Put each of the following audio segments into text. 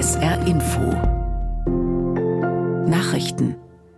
SR Info Nachrichten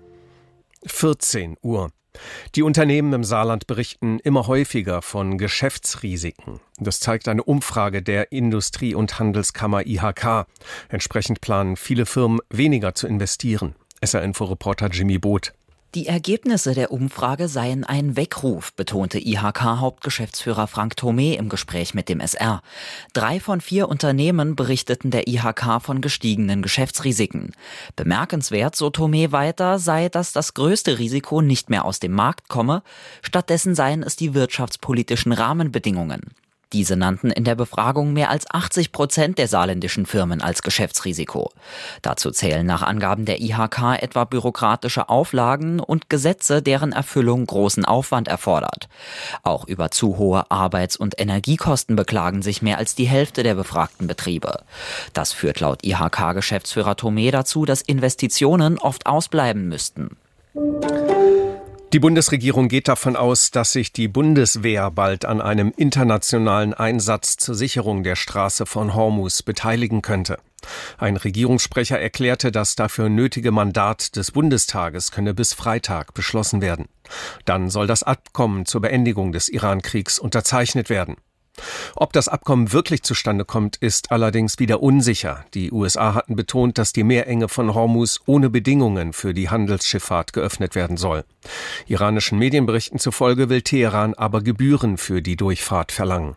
14 Uhr. Die Unternehmen im Saarland berichten immer häufiger von Geschäftsrisiken. Das zeigt eine Umfrage der Industrie- und Handelskammer IHK. Entsprechend planen viele Firmen, weniger zu investieren. SR-Info-Reporter Jimmy Both. Die Ergebnisse der Umfrage seien ein Weckruf, betonte IHK-Hauptgeschäftsführer Frank Thomé im Gespräch mit dem SR. 3 von 4 Unternehmen berichteten der IHK von gestiegenen Geschäftsrisiken. Bemerkenswert, so Thomé weiter, sei, dass das größte Risiko nicht mehr aus dem Markt komme. Stattdessen seien es die wirtschaftspolitischen Rahmenbedingungen. Diese nannten in der Befragung mehr als 80% der saarländischen Firmen als Geschäftsrisiko. Dazu zählen nach Angaben der IHK etwa bürokratische Auflagen und Gesetze, deren Erfüllung großen Aufwand erfordert. Auch über zu hohe Arbeits- und Energiekosten beklagen sich mehr als die Hälfte der befragten Betriebe. Das führt laut IHK-Geschäftsführer Thomé dazu, dass Investitionen oft ausbleiben müssten. Die Bundesregierung geht davon aus, dass sich die Bundeswehr bald an einem internationalen Einsatz zur Sicherung der Straße von Hormuz beteiligen könnte. Ein Regierungssprecher erklärte, das dafür nötige Mandat des Bundestages könne bis Freitag beschlossen werden. Dann soll das Abkommen zur Beendigung des Iran-Kriegs unterzeichnet werden. Ob das Abkommen wirklich zustande kommt, ist allerdings wieder unsicher. Die USA hatten betont, dass die Meerenge von Hormuz ohne Bedingungen für die Handelsschifffahrt geöffnet werden soll. Iranischen Medienberichten zufolge will Teheran aber Gebühren für die Durchfahrt verlangen.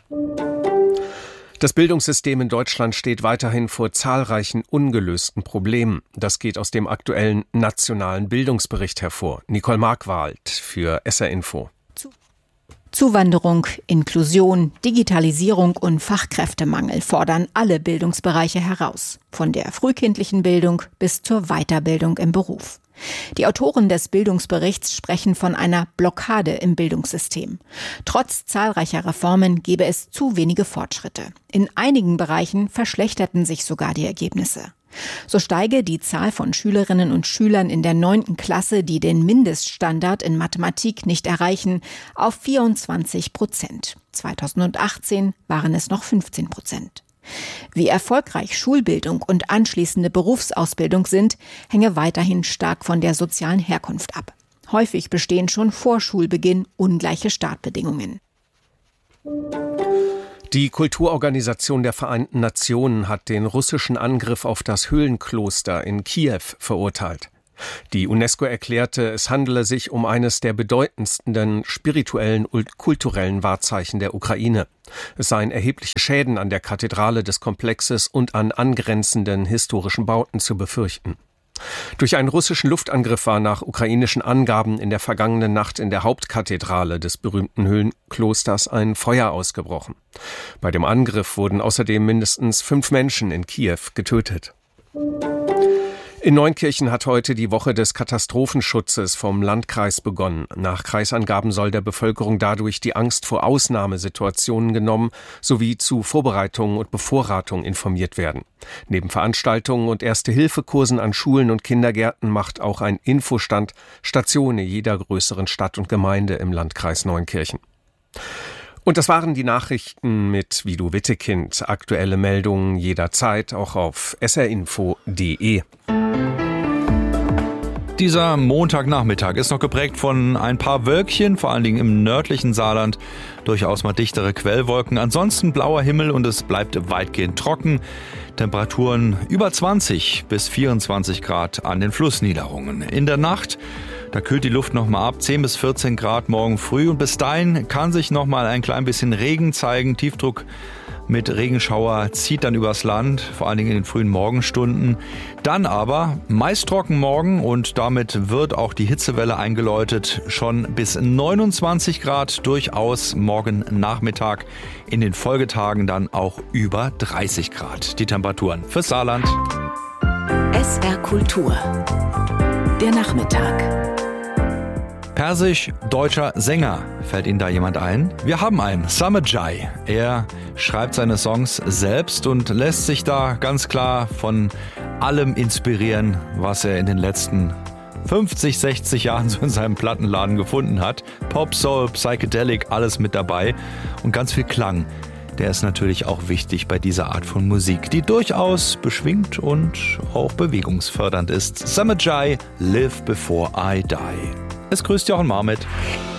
Das Bildungssystem in Deutschland steht weiterhin vor zahlreichen ungelösten Problemen. Das geht aus dem aktuellen nationalen Bildungsbericht hervor. Nicole Markwald für SR Info. Zuwanderung, Inklusion, Digitalisierung und Fachkräftemangel fordern alle Bildungsbereiche heraus, von der frühkindlichen Bildung bis zur Weiterbildung im Beruf. Die Autoren des Bildungsberichts sprechen von einer Blockade im Bildungssystem. Trotz zahlreicher Reformen gebe es zu wenige Fortschritte. In einigen Bereichen verschlechterten sich sogar die Ergebnisse. So steige die Zahl von Schülerinnen und Schülern in der 9. Klasse, die den Mindeststandard in Mathematik nicht erreichen, auf 24%. 2018 waren es noch 15%. Wie erfolgreich Schulbildung und anschließende Berufsausbildung sind, hänge weiterhin stark von der sozialen Herkunft ab. Häufig bestehen schon vor Schulbeginn ungleiche Startbedingungen. Die Kulturorganisation der Vereinten Nationen hat den russischen Angriff auf das Höhlenkloster in Kiew verurteilt. Die UNESCO erklärte, es handele sich um eines der bedeutendsten spirituellen und kulturellen Wahrzeichen der Ukraine. Es seien erhebliche Schäden an der Kathedrale des Komplexes und an angrenzenden historischen Bauten zu befürchten. Durch einen russischen Luftangriff war nach ukrainischen Angaben in der vergangenen Nacht in der Hauptkathedrale des berühmten Höhlenklosters ein Feuer ausgebrochen. Bei dem Angriff wurden außerdem mindestens 5 Menschen in Kiew getötet. In Neunkirchen hat heute die Woche des Katastrophenschutzes vom Landkreis begonnen. Nach Kreisangaben soll der Bevölkerung dadurch die Angst vor Ausnahmesituationen genommen sowie zu Vorbereitungen und Bevorratung informiert werden. Neben Veranstaltungen und Erste-Hilfe-Kursen an Schulen und Kindergärten macht auch ein Infostand Station jeder größeren Stadt und Gemeinde im Landkreis Neunkirchen. Und das waren die Nachrichten mit Vido Wittekind. Aktuelle Meldungen jederzeit auch auf srinfo.de. Dieser Montagnachmittag ist noch geprägt von ein paar Wölkchen, vor allen Dingen im nördlichen Saarland. Durchaus mal dichtere Quellwolken. Ansonsten blauer Himmel und es bleibt weitgehend trocken. Temperaturen über 20 bis 24 Grad an den Flussniederungen. In der Nacht, da kühlt die Luft nochmal ab, 10 bis 14 Grad morgen früh. Und bis dahin kann sich nochmal ein klein bisschen Regen zeigen. Tiefdruck mit Regenschauer zieht dann übers Land, vor allen Dingen in den frühen Morgenstunden. Dann aber meist trocken morgen und damit wird auch die Hitzewelle eingeläutet. Schon bis 29 Grad durchaus morgen Nachmittag. In den Folgetagen dann auch über 30 Grad. Die Temperaturen fürs Saarland. SR Kultur. Der Nachmittag. Persisch-deutscher Sänger. Fällt Ihnen da jemand ein? Wir haben einen, Samajai. Er schreibt seine Songs selbst und lässt sich da ganz klar von allem inspirieren, was er in den letzten 50, 60 Jahren so in seinem Plattenladen gefunden hat. Pop, Soul, Psychedelic, alles mit dabei und ganz viel Klang. der ist natürlich auch wichtig bei dieser Art von Musik, die durchaus beschwingt und auch bewegungsfördernd ist. Summer Jai, Live Before I Die. Es grüßt Jochen Marmit.